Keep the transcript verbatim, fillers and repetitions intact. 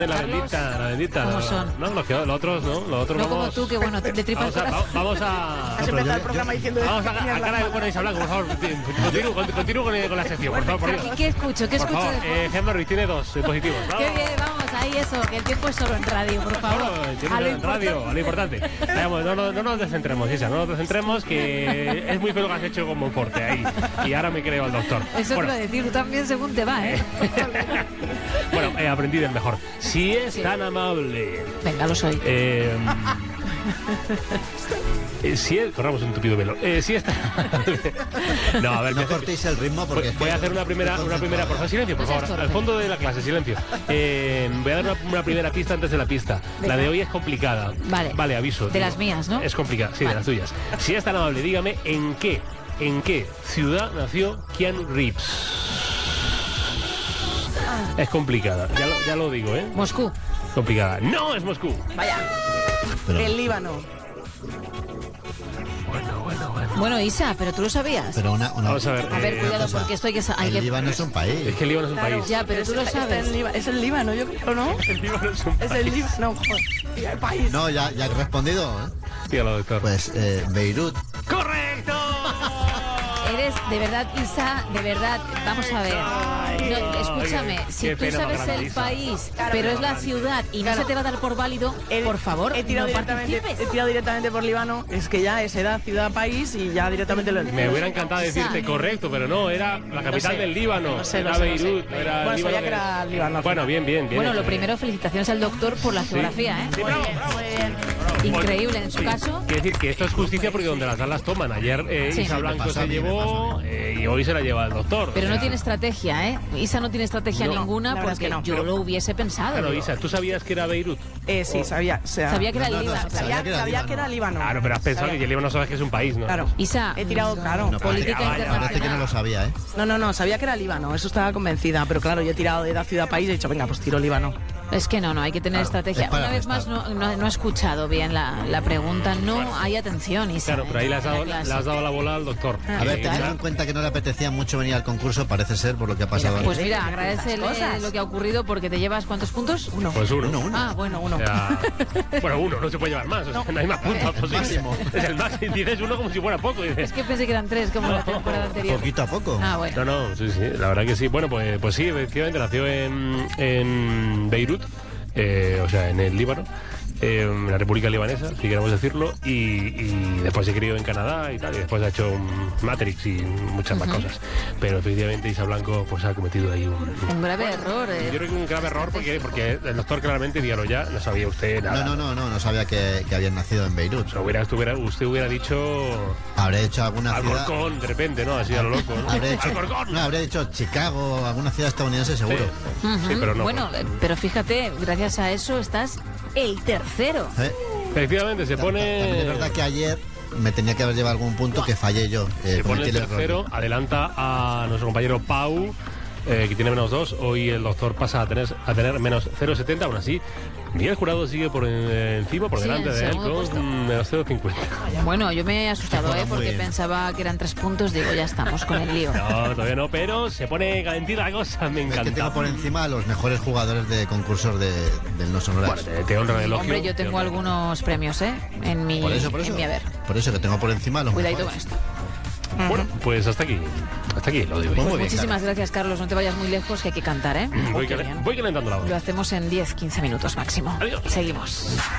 La bendita, la bendita. ¿Cómo no, son? No, los, que, los otros, ¿no? Los otros No como vamos, tú, que bueno, de tripa vamos a, va- vamos a... Has empezado el programa diciendo... Vamos a, a cara de buena Isa Blanco, por favor. Continúo, continúo, continúo con, con la sección, por favor. Por Dios. ¿Y qué escucho? ¿Qué Por escucho favor, de eh, Gemma Ruiz tiene dos eh, positivos. Qué bien, vamos, ahí eso, que el tiempo es solo en radio, por favor. Solo, eh, tiene A lo en radio, a lo importante. Vamos, no, no, no nos descentremos, Isa, no nos descentremos, que es muy feo lo que has hecho con Monforte ahí. Y ahora me creo al doctor. Eso Bueno. te iba a decir, tú también según te va, ¿eh? Bueno, he aprendido el mejor. Si es Sí. tan amable. Venga, lo soy. Eh, eh, si es, corramos un tupido velo. Eh, si es tan amable. No, a ver, No me- cortéis el ritmo porque... Voy, voy a hacer una primera, una primera, por favor, silencio, por No seas favor, torpe. al fondo de la clase, silencio. Eh, voy a dar una, una primera pista antes de la pista. Venga. La de hoy es complicada. Vale. Vale, aviso. De las mías, ¿no? Es complicada, sí, Vale. de las tuyas. Si es tan amable, dígame en qué, en qué ciudad nació Keanu Reeves. Es complicada, ya lo, ya lo digo, ¿eh? Moscú. Complicada. No es Moscú. Vaya, Pero- el Líbano. Bueno, bueno, bueno. Bueno, Isa, pero tú lo sabías. Pero una... una Vamos a ver. A ver, eh, cuidado, cosa. porque esto hay que... sa- hay El que- Líbano es un país. Es que el Líbano es un Claro. país. Ya, pero tú lo Está- está sabes. en Líbano. Es el Líbano, yo creo, ¿no? El Líbano es un Es país. el Líbano, joder. Y el país. No, ya, ya he respondido. ¿eh? Dígalo, doctor. Pues eh, Beirut. ¡Correcto! Eres, de verdad, Isa, de verdad, vamos a ver. No, escúchame, Ay, si qué tú pena más sabes grande, el Isa. país, Claro, pero pero es la ciudad y no claro. se te va a dar por válido, He- por favor, he tirado, no directamente, he participes. tirado directamente por Líbano. Es que ya es edad, ciudad, país y ya directamente lo Me hubiera encantado Isa. decirte correcto, pero no, era la capital sé. del Líbano. No sé, era no sé, no sé. Beirut, no era Bueno, Líbano. sabía que era Líbano al Bueno, final. bien, bien, bien. Bueno, lo hecho, primero, felicitaciones al doctor por la geografía, ¿eh? Sí, bravo, bravo. Increíble, en su Sí, caso. Quiere decir que esto es justicia porque donde las dan las toman. Ayer eh, Sí. Isa Me Blanco pasa se a mí, me llevó pasa a eh, y hoy se la lleva el doctor. Pero o no sea, tiene estrategia, ¿eh? Isa no tiene estrategia No, ninguna la verdad es porque que no. yo Pero- lo hubiese pensado. Claro, digo. Isa, ¿tú sabías que era Beirut? Eh, sí, sabía. O sea, Sabía que era No, el no, no, Líbano. sabía, sabía que era sabía Líbano. que era Líbano. Claro, pero has pensado Sabía. que el Líbano sabes que es un país, ¿no? Claro. Isa, He tirado, claro. No, política vaya, vaya, Parece que no internacional. lo sabía, ¿eh? No, no, no, sabía que era Líbano, eso estaba convencida, pero claro, yo he tirado de edad, ciudad, país y he dicho, venga, pues tiro Líbano. Es que no, no, hay que tener estrategia. es para Una vez más, restar. no, no, no he escuchado bien la, la pregunta. No hay atención, Isa. Claro, pero ahí le has, en la dado, le clase. has dado la bola al doctor. A ver, Eh, teniendo en cuenta que no le apetecía mucho venir al concurso, parece ser, por lo que ha pasado Pues antes. mira, agradecele cosas. lo que ha ocurrido porque te llevas ¿cuántos puntos? Uno. Pues uno. Uno, uno. Ah, bueno, uno. O sea, bueno, uno, no se puede llevar más, o sea, no, hay más puntos posibles. máximo. Es el máximo, dices uno como si fuera poco. Dices. Es que pensé que eran tres como la temporada anterior. Poquito a poco. Ah, bueno. No, no, sí, sí, la verdad que sí. Bueno, pues, pues sí, efectivamente nació en, en Beirut, eh, o sea, en el Líbano, eh, en la República Libanesa, si queremos decirlo, y, y después se crió en Canadá y tal, y después ha hecho un Matrix y muchas más cosas. Pero efectivamente Isa Blanco pues ha cometido ahí un... Un grave error. eh. Yo creo que un grave error porque, porque el doctor claramente, dígalo ya, no sabía usted nada. No, no, no, no, no sabía que, que habían nacido en Beirut. O sea, hubiera, estuviera, usted hubiera dicho Habré hecho alguna ciudad... Alcorcón de repente, ¿no? Así a lo loco, ¿no? Habré hecho, Alcorcón. no, habré dicho Chicago, alguna ciudad estadounidense seguro. Ujú. Sí, pero no. Bueno, eh, pero fíjate, gracias a eso estás el tercero. ¿Eh? Efectivamente, se También es pone... verdad que ayer me tenía que haber llevado algún punto que fallé yo. eh, Se pone cometí el el error. tercero, adelanta a nuestro compañero Pau, eh, que tiene menos dos. Hoy el doctor pasa a tener, a tener menos cero coma setenta. Aún así, Miguel Jurado sigue por en- encima, por Sí, delante en de él, segundo con puesto. mm, menos cero coma cincuenta. Bueno, yo me he asustado, Juega ¿eh? muy Porque bien. pensaba que eran tres puntos. Digo, ya estamos con el lío. No, todavía no, pero se pone calentita la cosa, me Es que encanta. tengo por encima a los mejores jugadores de concursos de, del No Sonoras. Bueno, te, te honra el elogio. Hombre, yo te tengo honra. algunos premios, ¿eh? En mi, por eso, por en eso. mi haber. Por eso que tengo por encima a los Cuidadito con mejores. esto. Bueno, pues hasta aquí. Hasta aquí lo digo. Pues muy bien, Muchísimas Carlos. gracias, Carlos. No te vayas muy lejos, que hay que cantar, ¿eh? Voy, Oh, qué calen- bien. voy calentando la voz. Lo hacemos en diez quince minutos máximo. Adiós. Seguimos.